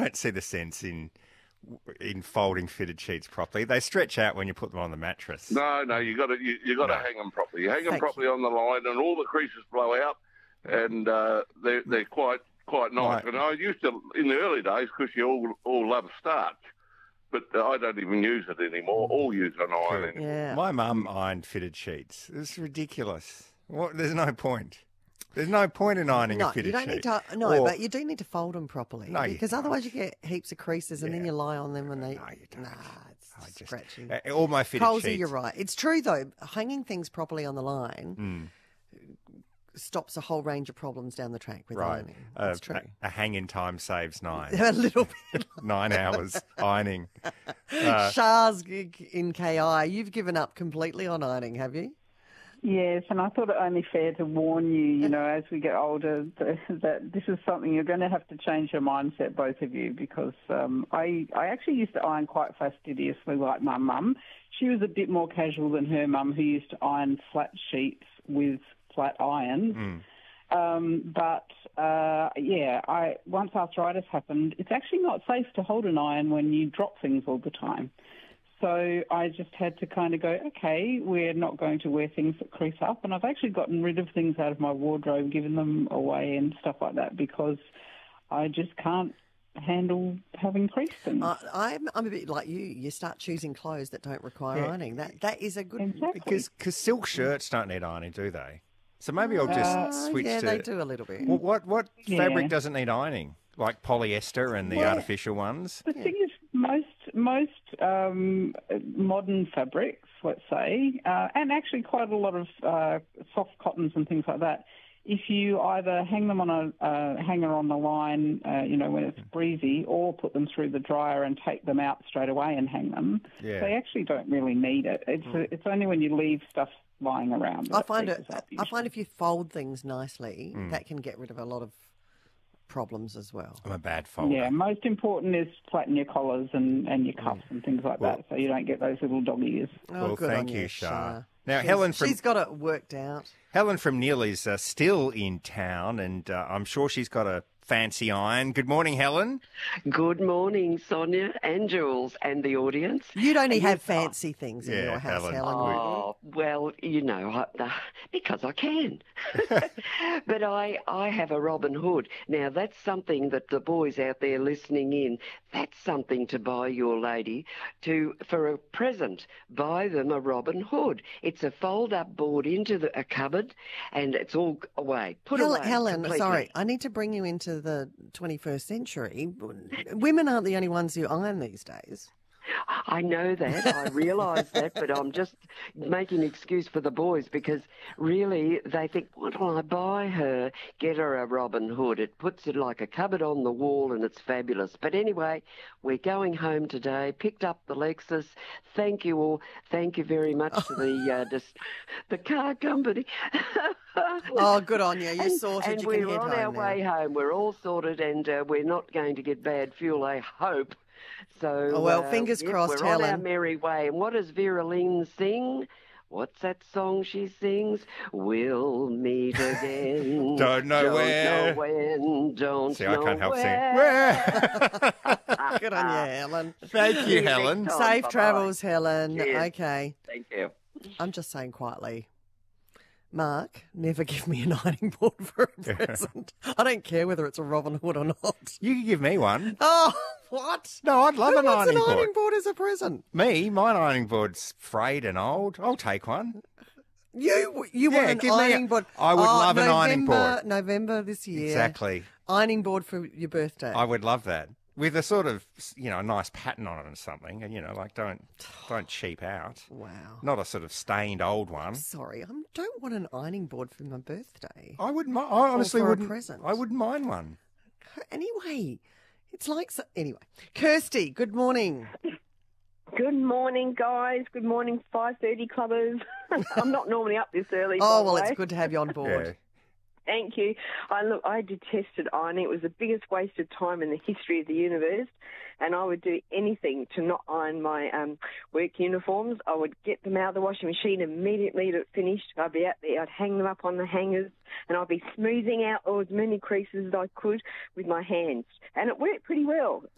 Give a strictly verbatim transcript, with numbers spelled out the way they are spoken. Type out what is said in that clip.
don't see the sense in in folding fitted sheets properly. They stretch out when you put them on the mattress. No, no, you got to you, you got to No. hang them properly. You hang them Thank properly on the line, and all the creases blow out, and uh, they're they're quite quite nice. Right. And I used to in the early days because you all all love starch, but I don't even use it anymore. All use an iron Good. anymore. Yeah. My mum ironed fitted sheets. It's ridiculous. What? There's no point. There's no point in ironing No, a fitted you don't sheet. need to. No, Or- but you do need to fold them properly. No, you because don't. otherwise you get heaps of creases, and then Yeah. you lie on them and they. No, you don't. Nah, it's I just- scratchy. uh, all my fitted Colesy, sheets. you're right. It's true though. Hanging things properly on the line Mm, stops a whole range of problems down the track with right. ironing. Uh, That's true. a, a hang-in time saves nine. A little bit. nine hours ironing. Uh, Shah's gig in K I, you've given up completely on ironing, have you? Yes, and I thought it only fair to warn you, you know, as we get older, th- that this is something you're going to have to change your mindset, both of you, because um, I, I actually used to iron quite fastidiously like my mum. She was a bit more casual than her mum, who used to iron flat sheets with flat irons. mm. Um, but, uh, yeah, I once arthritis happened, it's actually not safe to hold an iron when you drop things all the time. So I just had to kind of go, okay, we're not going to wear things that crease up. And I've actually gotten rid of things out of my wardrobe, given them away and stuff like that, because I just can't handle having crease things. Uh, I'm, I'm a bit like you. You start choosing clothes that don't require Yeah. ironing. That That is a good... Exactly. Because cause silk shirts don't need ironing, do they? So maybe I'll just Uh, switch yeah, to... they do a little bit. Well, what what Yeah. fabric doesn't need ironing? Like polyester and the Well, artificial ones? The thing is, most most um, modern fabrics, let's say, uh, and actually quite a lot of uh, soft cottons and things like that, if you either hang them on a uh, hanger on the line, uh, you know, when it's breezy, or put them through the dryer and take them out straight away and hang them, Yeah. they actually don't really need it. It's it's only when you leave stuff lying around. I that find it. creases up I find usually. if you fold things nicely, Hmm. that can get rid of a lot of problems as well. I'm a bad folder. Yeah, most important is flatten your collars and, and your cuffs and things like Well- that, so you don't get those little dog ears. Oh, Well, good thank on you, you, Shah. Shah. Now, She's- Helen from she's got it worked out. Helen from Neil is uh, still in town, and uh, I'm sure she's got a fancy iron. Good morning, Helen. Good morning, Sonia and Jules and the audience. You'd only Yes, have I- fancy things in Yeah, your house, Helen. Helen. wouldn't you? Oh, well, you know, I, uh, because I can. But I, I have a Robin Hood. Now, that's something that the boys out there listening in, that's something to buy your lady to for a present. Buy them a Robin Hood. It's a fold-up board into the, a cupboard, and it's all away. Put Hel- away Helen, completely. sorry, I need to bring you into the twenty-first century. Women aren't the only ones who iron these days. I know that. I realise that, but I'm just making an excuse for the boys because really they think, what will I buy her? Get her a Robin Hood. It puts it like a cupboard on the wall and it's fabulous. But anyway, we're going home today, picked up the Lexus. Thank you all. Thank you very much to the uh, dis- the car company. Oh, good on you. You're and, sorted. And you we're can head on home our now. way home. We're all sorted and uh, we're not going to get bad fuel, I hope. So, Oh, well, uh, fingers yep, crossed, we're on our Helen. merry way. And what does Vera Lynn sing? What's that song she sings? We'll meet again. Don't know don't where. Know when, don't See, I know can't help where. singing. Where? Good on you, Helen. Thank you, See you next Helen. time. Safe Bye-bye. travels, Helen. Cheers. Okay. Thank you. I'm just saying quietly, Mark, never give me an ironing board for a present. I don't care whether it's a Robin Hood or not. You can give me one. Oh, what? No, I'd love Who an wants ironing an board. ironing board as a present? Me, my ironing board's frayed and old. I'll take one. You you Yeah, want an give me a- ironing board? I would Oh, love an November, ironing board. November this year. Exactly. Ironing board for your birthday. I would love that. With a sort of, you know, a nice pattern on it or something. And, you know, like don't don't cheap out. Wow. Not a sort of stained old one. Sorry, I don't want an ironing board for my birthday. I wouldn't mi- I honestly for a wouldn't. present. I wouldn't mind one. Anyway, it's like... So, anyway. Kirsty, good morning. Good morning, guys. Good morning, five thirty clubbers. I'm not normally up this early. by Oh, the well, way. it's good to have you on board. Yeah. Thank you. I look, I detested ironing. It was the biggest waste of time in the history of the universe, and I would do anything to not iron my um, work uniforms. I would get them out of the washing machine immediately that it finished. I'd be out there. I'd hang them up on the hangers, and I'd be smoothing out as many creases as I could with my hands, and it worked pretty well.